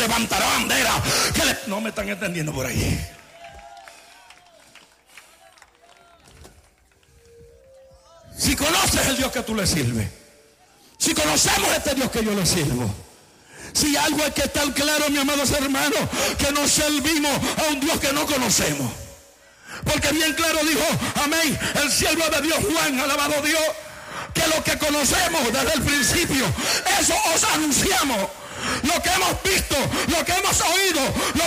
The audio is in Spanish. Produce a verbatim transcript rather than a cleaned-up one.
levantará bandera. Que le... No me están entendiendo por ahí. Si conoces el Dios que tú le sirves, si conocemos este Dios que yo le sirvo, si algo es que está claro, mi amados hermanos, que no servimos a un Dios que no conocemos. Porque bien claro dijo, amén, el siervo de Dios Juan, alabado Dios, que lo que conocemos desde el principio, eso os anunciamos. Lo que hemos visto, lo que hemos oído, lo